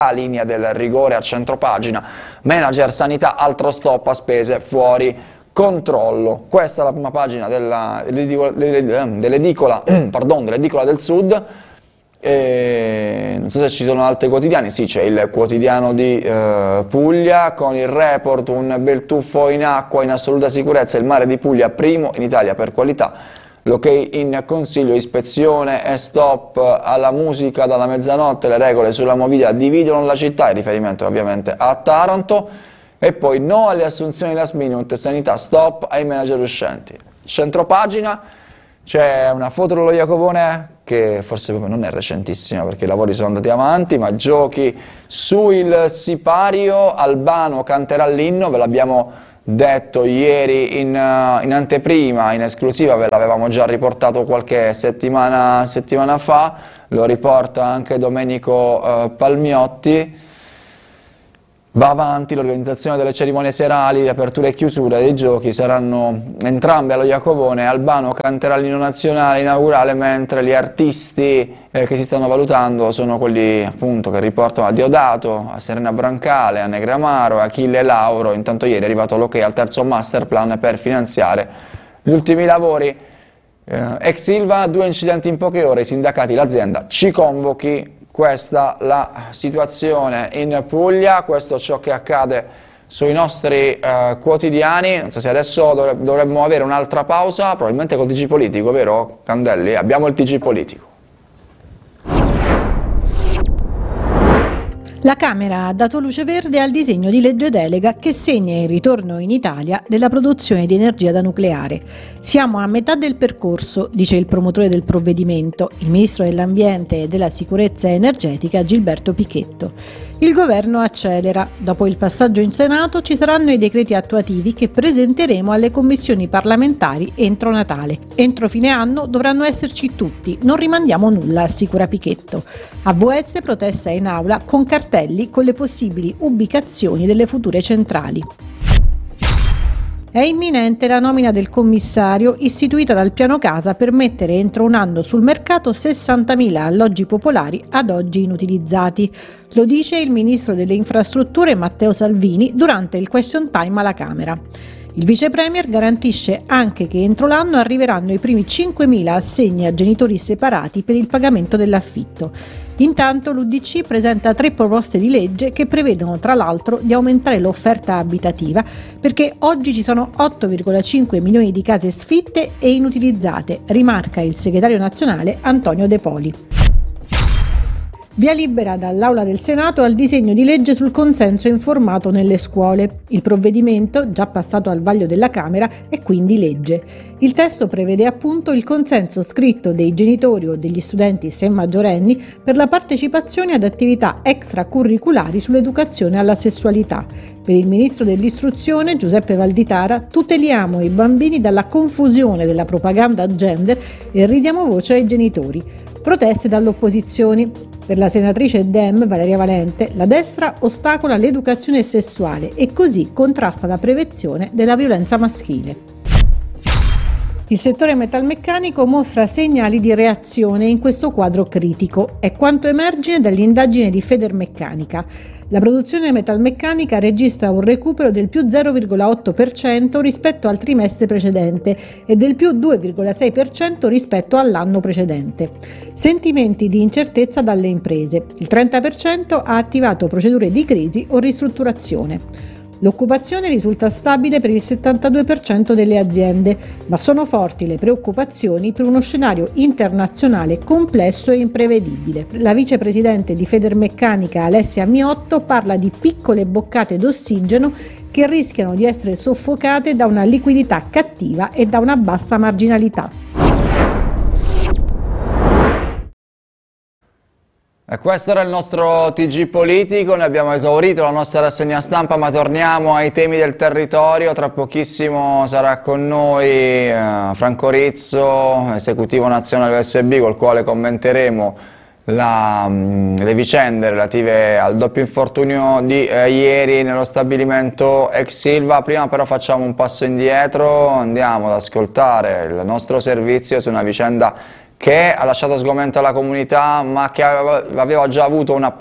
linea del rigore a centropagina, manager sanità, altro stop a spese fuori controllo. Questa è la prima pagina dell'edicola del Sud. Non so se ci sono altri quotidiani. Sì, c'è il quotidiano di Puglia con il report: un bel tuffo in acqua in assoluta sicurezza, il mare di Puglia primo in Italia per qualità. L'ok in consiglio, ispezione e stop alla musica dalla mezzanotte, le regole sulla movida dividono la città, in riferimento ovviamente a Taranto. E poi no alle assunzioni last minute, sanità, stop ai manager uscenti. Centropagina, c'è una foto dello Iacovone che forse proprio non è recentissima perché i lavori sono andati avanti, ma giochi sul sipario, Albano canterà l'inno, ve l'abbiamo detto ieri in anteprima, in esclusiva, ve l'avevamo già riportato qualche settimana fa, lo riporta anche Domenico Palmiotti. Va avanti l'organizzazione delle cerimonie serali, apertura e chiusura dei giochi saranno entrambe allo Iacovone. Albano canterà l'inno nazionale inaugurale, mentre gli artisti che si stanno valutando sono quelli appunto che riportano a Diodato, a Serena Brancale, a Negramaro, a Achille Lauro. Intanto ieri è arrivato l'ok al terzo master plan per finanziare gli ultimi lavori. Ex Ilva, 2 incidenti in poche ore, i sindacati, l'azienda ci convochi. Questa la situazione in Puglia, questo è ciò che accade sui nostri quotidiani. Non so se adesso dovremmo avere un'altra pausa, probabilmente col TG Politico, vero Candelli? Abbiamo il TG Politico. La Camera ha dato luce verde al disegno di legge delega che segna il ritorno in Italia della produzione di energia da nucleare. Siamo a metà del percorso, dice il promotore del provvedimento, il ministro dell'Ambiente e della Sicurezza Energetica Gilberto Pichetto. Il governo accelera. Dopo il passaggio in Senato ci saranno i decreti attuativi che presenteremo alle commissioni parlamentari entro Natale. Entro fine anno dovranno esserci tutti, non rimandiamo nulla, assicura Pichetto. AVS protesta in aula con cartelli con le possibili ubicazioni delle future centrali. È imminente la nomina del commissario istituita dal Piano Casa per mettere entro un anno sul mercato 60.000 alloggi popolari ad oggi inutilizzati. Lo dice il ministro delle infrastrutture Matteo Salvini durante il question time alla Camera. Il vice premier garantisce anche che entro l'anno arriveranno i primi 5.000 assegni a genitori separati per il pagamento dell'affitto. Intanto l'UDC presenta 3 proposte di legge che prevedono tra l'altro di aumentare l'offerta abitativa perché oggi ci sono 8,5 milioni di case sfitte e inutilizzate, rimarca il segretario nazionale Antonio De Poli. Via libera dall'Aula del Senato al disegno di legge sul consenso informato nelle scuole. Il provvedimento, già passato al vaglio della Camera, è quindi legge. Il testo prevede appunto il consenso scritto dei genitori o degli studenti se maggiorenni per la partecipazione ad attività extracurriculari sull'educazione alla sessualità. Per il ministro dell'istruzione Giuseppe Valditara tuteliamo i bambini dalla confusione della propaganda gender e ridiamo voce ai genitori. Proteste dall'opposizione. Per la senatrice Dem Valeria Valente, la destra ostacola l'educazione sessuale e così contrasta la prevenzione della violenza maschile. Il settore metalmeccanico mostra segnali di reazione in questo quadro critico. È quanto emerge dall'indagine di Federmeccanica. La produzione metalmeccanica registra un recupero del più 0,8% rispetto al trimestre precedente e del più 2,6% rispetto all'anno precedente. Sentimenti di incertezza dalle imprese. Il 30% ha attivato procedure di crisi o ristrutturazione. L'occupazione risulta stabile per il 72% delle aziende, ma sono forti le preoccupazioni per uno scenario internazionale complesso e imprevedibile. La vicepresidente di Federmeccanica Alessia Miotto parla di piccole boccate d'ossigeno che rischiano di essere soffocate da una liquidità cattiva e da una bassa marginalità. E questo era il nostro TG Politico, ne abbiamo esaurito la nostra rassegna stampa, ma torniamo ai temi del territorio. Tra pochissimo sarà con noi Franco Rizzo, esecutivo nazionale USB, col quale commenteremo le vicende relative al doppio infortunio di ieri nello stabilimento ex Ilva. Prima però facciamo un passo indietro, andiamo ad ascoltare il nostro servizio su una vicenda che ha lasciato sgomenta la comunità, ma che aveva già avuto una